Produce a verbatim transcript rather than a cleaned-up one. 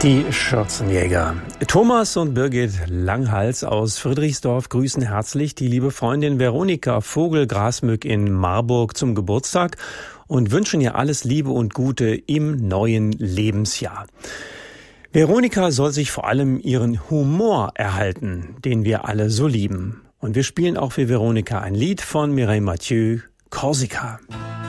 Die Schürzenjäger. Thomas und Birgit Langhals aus Friedrichsdorf grüßen herzlich die liebe Freundin Veronika Vogel-Grasmück in Marburg zum Geburtstag und wünschen ihr alles Liebe und Gute im neuen Lebensjahr. Veronika soll sich vor allem ihren Humor erhalten, den wir alle so lieben. Und wir spielen auch für Veronika ein Lied von Mireille Mathieu, Korsika.